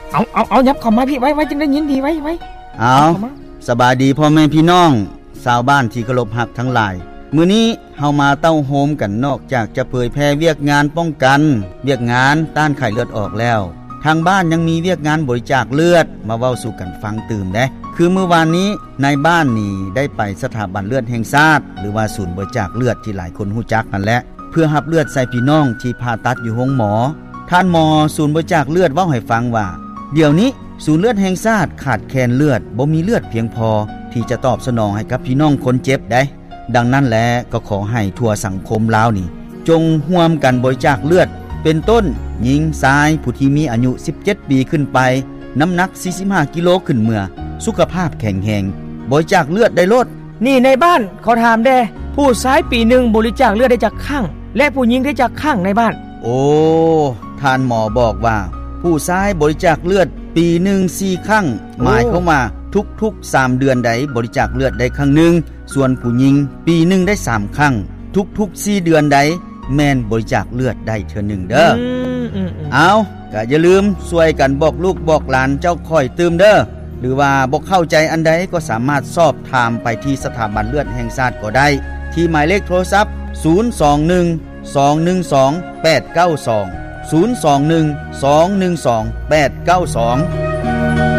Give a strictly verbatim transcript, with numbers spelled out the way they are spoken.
เอาเอาเอายับเข้ามาพี่ไว้ไว้จึงได้ยินดีไว้ไว้เอาสบายดีพ่อแม่พี่น้องชาวบ้านที่เคารพรักทั้งหลายมื้อนี้เฮามาเต้าโฮมกันนอกจากจะเผยแพร่เวียกงานป้องกันเวียกงานต้านไข้เลือดออกแล้วทางบ้านยังมีเวียกงานบริจาคเลือดมาเว้าสู่กันฟังตื่มเด้คือเมื่อวานนี้ในบ้านนี่ได้ไปสถาบันเลือดแห่งชาติหรือว่าศูนย์บริจาคเลือดที่หลายคนรู้จักนั่นแหละเพื่อรับเลือดใส่พี่น้องที่ผ่าตัดอยู่โรงหมอท่านหมอศูนย์บริจาคเลือดเว้าให้ฟังว่าเดี๋ยวนี้ศูนย์เลือดแห่งชาติขาดแคลนเลือดบ่มีเลือดเพียงพอที่จะตอบสนองให้กับพี่น้องคนเจ็บได้ดังนั้นแลก็ขอให้ทั่วสังคมลาวนี่จงร่วมกันบริจาคเลือดเป็นต้นหญิงชายผู้ที่มีอายุสิบเจ็ดปีขึ้นไปน้ำหนักสี่สิบห้ากิโลขึ้นเมื่อสุขภาพแข็งแรงบริจาคเลือดได้ลดนี่ในบ้านขอถามแด่ผู้ชายปีหนึ่งบริจาคเลือดได้จากข้างและผู้หญิงได้จากข้างในบ้านโอ้ท่านหมอบอกว่าผู้ชายบริจาคเลือดปีหนึ่งสี่ครั้งหมายเข้ามาทุกๆสามเดือนใดบริจาคเลือดได้ครั้งหนึ่งส่วนผู้หญิงปีหนึ่งได้สามครั้งทุกๆสี่เดือนใดแม่นบริจาคเลือดได้เทื่อหนึ่งเด้อเอาก็อย่าลืมช่วยกันบอกลูกบอกหลานเจ้าค่อยตื่มเด้อหรือว่าบ่เข้าใจอันใดก็สามารถสอบถามไปที่สถาบันเลือดแห่งชาติก็ได้ที่หมายเลขโทรศัพท์ศูนย์ สอง หนึ่ง สอง หนึ่ง สอง แปด เก้า สอง ศูนย์ สอง หนึ่ง สอง หนึ่ง สอง แปด เก้า สอง